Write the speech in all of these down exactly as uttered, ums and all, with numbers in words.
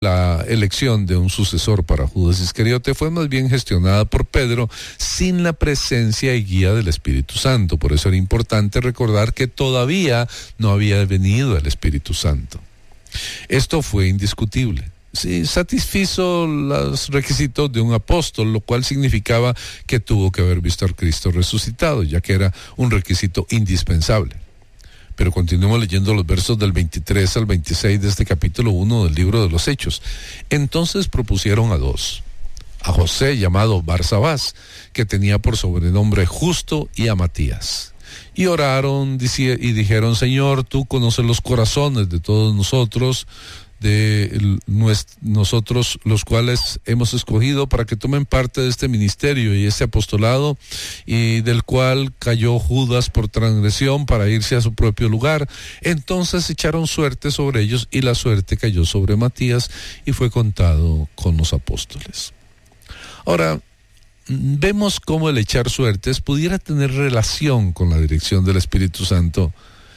La elección de un sucesor para Judas Iscariote fue más bien gestionada por Pedro sin la presencia y guía del Espíritu Santo. Por eso era importante recordar que todavía no había venido el Espíritu Santo. Esto fue indiscutible. Sí, satisfizo los requisitos de un apóstol, lo cual significaba que tuvo que haber visto al Cristo resucitado, ya que era un requisito indispensable. Pero continuemos leyendo los versos del veintitrés al veintiséis de este capítulo uno del libro de los Hechos. Entonces propusieron a dos, a José llamado Barsabás, que tenía por sobrenombre Justo, y a Matías. Y oraron y dijeron: Señor, tú conoces los corazones de todos nosotros, de nosotros los cuales hemos escogido para que tomen parte de este ministerio y este apostolado, y del cual cayó Judas por transgresión para irse a su propio lugar. Entonces echaron suerte sobre ellos, y la suerte cayó sobre Matías, y fue contado con los apóstoles. Ahora, vemos cómo el echar suertes pudiera tener relación con la dirección del Espíritu Santo.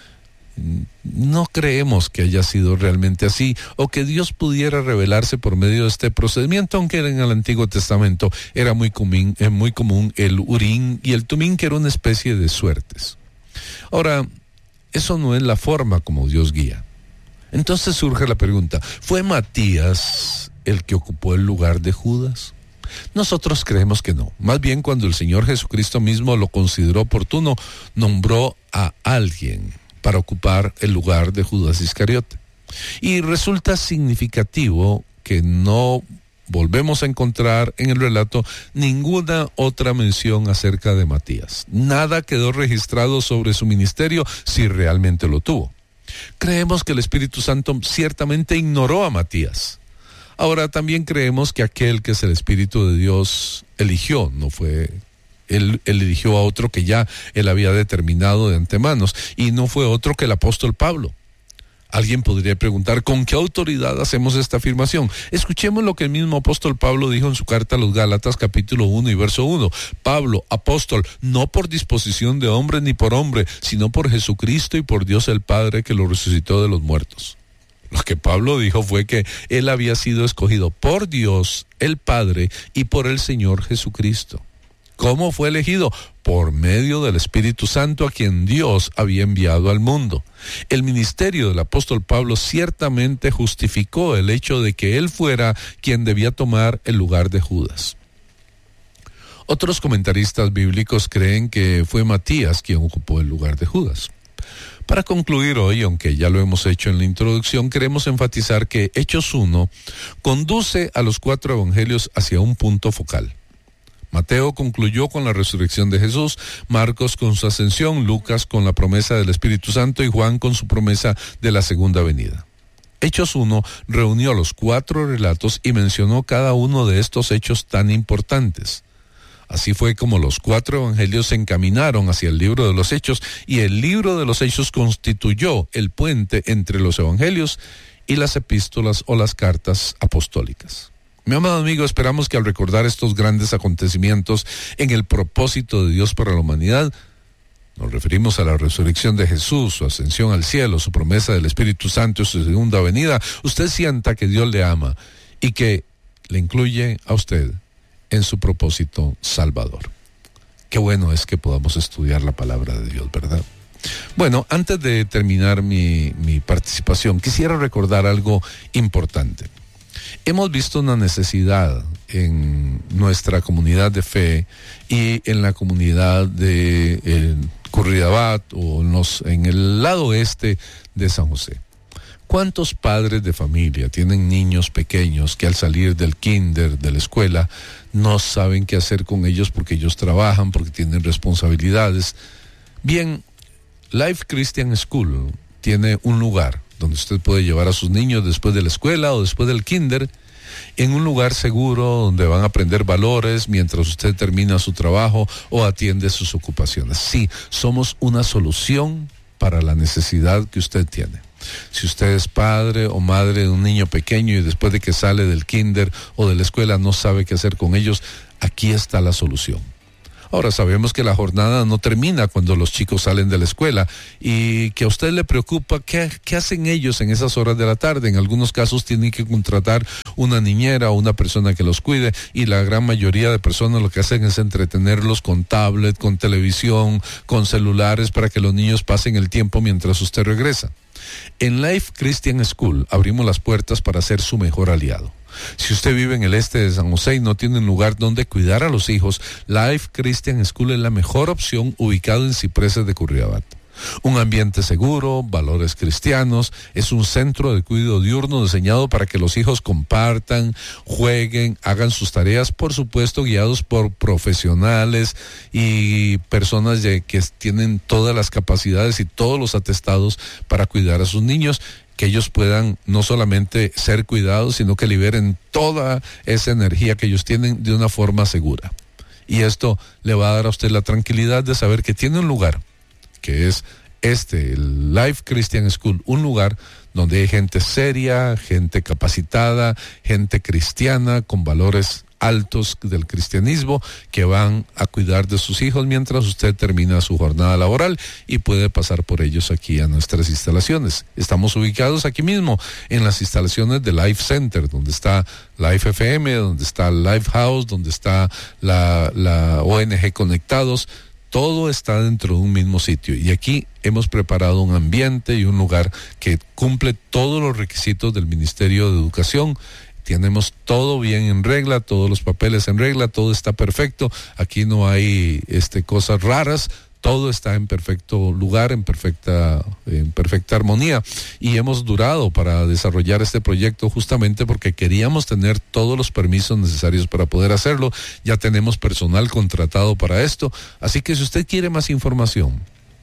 No creemos que haya sido realmente así, o que Dios pudiera revelarse por medio de este procedimiento, aunque en el Antiguo Testamento era muy común, eh, muy común el Urim y el Tumim, que era una especie de suertes. Ahora, eso no es la forma como Dios guía. Entonces surge la pregunta: ¿fue Matías el que ocupó el lugar de Judas? Nosotros creemos que no. Más bien, cuando el Señor Jesucristo mismo lo consideró oportuno, nombró a alguien para ocupar el lugar de Judas Iscariote. Y resulta significativo que no volvemos a encontrar en el relato ninguna otra mención acerca de Matías. Nada quedó registrado sobre su ministerio, si realmente lo tuvo. Creemos que el Espíritu Santo ciertamente ignoró a Matías. Ahora, también creemos que aquel que es el Espíritu de Dios eligió, no fue Él, él eligió a otro que ya él había determinado de antemano, y no fue otro que el apóstol Pablo. Alguien podría preguntar: ¿con qué autoridad hacemos esta afirmación? Escuchemos lo que el mismo apóstol Pablo dijo en su carta a los Gálatas, capítulo uno y verso uno. Pablo, apóstol, no por disposición de hombre ni por hombre, sino por Jesucristo y por Dios el Padre, que lo resucitó de los muertos. Lo que Pablo dijo fue que él había sido escogido por Dios el Padre y por el Señor Jesucristo. ¿Cómo fue elegido? Por medio del Espíritu Santo, a quien Dios había enviado al mundo. El ministerio del apóstol Pablo ciertamente justificó el hecho de que él fuera quien debía tomar el lugar de Judas. Otros comentaristas bíblicos creen que fue Matías quien ocupó el lugar de Judas. Para concluir hoy, aunque ya lo hemos hecho en la introducción, queremos enfatizar que Hechos uno conduce a los cuatro evangelios hacia un punto focal. Mateo concluyó con la resurrección de Jesús, Marcos con su ascensión, Lucas con la promesa del Espíritu Santo y Juan con su promesa de la segunda venida. Hechos uno reunió los cuatro relatos y mencionó cada uno de estos hechos tan importantes. Así fue como los cuatro evangelios se encaminaron hacia el libro de los Hechos, y el libro de los Hechos constituyó el puente entre los evangelios y las epístolas o las cartas apostólicas. Mi amado amigo, esperamos que al recordar estos grandes acontecimientos en el propósito de Dios para la humanidad, nos referimos a la resurrección de Jesús, su ascensión al cielo, su promesa del Espíritu Santo y su segunda venida, usted sienta que Dios le ama y que le incluye a usted en su propósito salvador. Qué bueno es que podamos estudiar la palabra de Dios, ¿verdad? Bueno, antes de terminar mi, mi participación, quisiera recordar algo importante. Hemos visto una necesidad en nuestra comunidad de fe y en la comunidad de eh, Curridabat, o en, los, en el lado oeste de San José. ¿Cuántos padres de familia tienen niños pequeños que al salir del kinder, de la escuela, no saben qué hacer con ellos porque ellos trabajan, porque tienen responsabilidades? Bien, Life Christian School tiene un lugar donde usted puede llevar a sus niños después de la escuela o después del kinder, en un lugar seguro donde van a aprender valores mientras usted termina su trabajo o atiende sus ocupaciones. Sí, somos una solución para la necesidad que usted tiene. Si usted es padre o madre de un niño pequeño y después de que sale del kinder o de la escuela no sabe qué hacer con ellos, aquí está la solución. Ahora sabemos que la jornada no termina cuando los chicos salen de la escuela y que a usted le preocupa qué, qué hacen ellos en esas horas de la tarde. En algunos casos tienen que contratar una niñera o una persona que los cuide y la gran mayoría de personas lo que hacen es entretenerlos con tablet, con televisión, con celulares para que los niños pasen el tiempo mientras usted regresa. En Life Christian School abrimos las puertas para ser su mejor aliado. Si usted vive en el este de San José y no tiene un lugar donde cuidar a los hijos, Life Christian School es la mejor opción, ubicado en Cipreses de Curriabat. Un ambiente seguro, valores cristianos, es un centro de cuidado diurno diseñado para que los hijos compartan, jueguen, hagan sus tareas, por supuesto guiados por profesionales y personas de, que tienen todas las capacidades y todos los atestados para cuidar a sus niños, que ellos puedan no solamente ser cuidados, sino que liberen toda esa energía que ellos tienen de una forma segura. Y esto le va a dar a usted la tranquilidad de saber que tiene un lugar, que es este, el Life Christian School, un lugar donde hay gente seria, gente capacitada, gente cristiana con valores altos del cristianismo que van a cuidar de sus hijos mientras usted termina su jornada laboral y puede pasar por ellos aquí a nuestras instalaciones. Estamos ubicados aquí mismo en las instalaciones de Life Center, donde está Life F M, donde está Life House, donde está la, la O N G Conectados. Todo está dentro de un mismo sitio y aquí hemos preparado un ambiente y un lugar que cumple todos los requisitos del Ministerio de Educación. Tenemos todo bien en regla, todos los papeles en regla, todo está perfecto. Aquí no hay este, cosas raras, todo está en perfecto lugar, en perfecta, en perfecta armonía. Y hemos durado para desarrollar este proyecto justamente porque queríamos tener todos los permisos necesarios para poder hacerlo. Ya tenemos personal contratado para esto. Así que si usted quiere más información,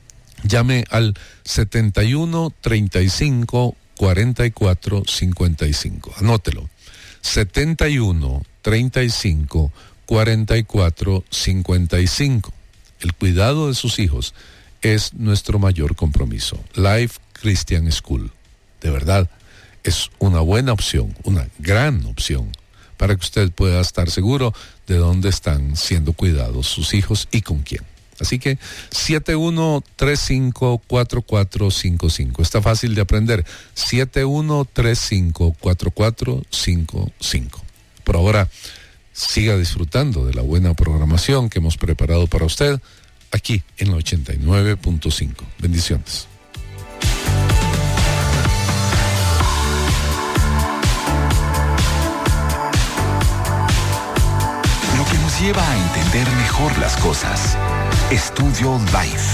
llame al setenta y uno, treinta y cinco, cuarenta y cuatro, cincuenta y cinco. Anótelo. setenta y uno, treinta y cinco, cuarenta y cuatro, cincuenta y cinco. El cuidado de sus hijos es nuestro mayor compromiso. Life Christian School, de verdad, es una buena opción, una gran opción, para que usted pueda estar seguro de dónde están siendo cuidados sus hijos y con quién. Así que siete uno tres cinco cuatro cuatro cinco cinco. Está fácil de aprender. siete uno tres cinco cuatro cuatro cinco cinco. Por ahora, siga disfrutando de la buena programación que hemos preparado para usted aquí en la ochenta y nueve punto cinco. Bendiciones. Lo que nos lleva a entender mejor las cosas. Estudio Life.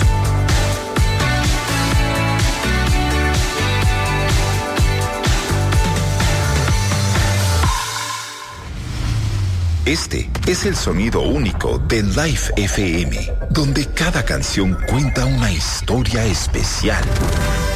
Este es el sonido único de Life F M, donde cada canción cuenta una historia especial.